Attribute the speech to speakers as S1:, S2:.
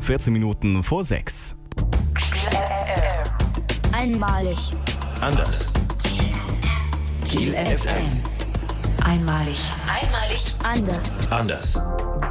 S1: 14 Minuten vor 6.
S2: Einmalig.
S3: Anders. Kiel FM.
S4: Einmalig.
S2: Anders.
S3: Anders.